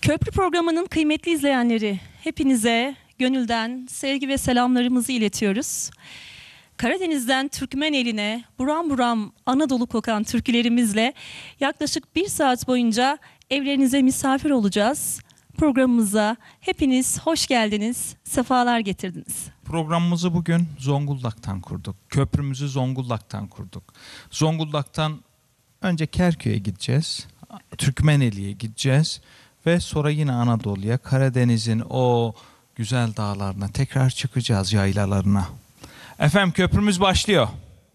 Köprü programının kıymetli izleyenleri, hepinize gönülden sevgi ve selamlarımızı iletiyoruz. Karadeniz'den Türkmeneline buram buram Anadolu kokan türkülerimizle yaklaşık 1 saat boyunca evlerinize misafir olacağız. Programımıza hepiniz hoş geldiniz, sefalar getirdiniz. Programımızı bugün Zonguldak'tan kurduk. Köprümüzü Zonguldak'tan kurduk. Zonguldak'tan önce Kerkük'e gideceğiz. Türkmeneli'ye gideceğiz. Ve sonra yine Anadolu'ya, Karadeniz'in o güzel dağlarına tekrar çıkacağız, yaylalarına. Efendim köprümüz başlıyor.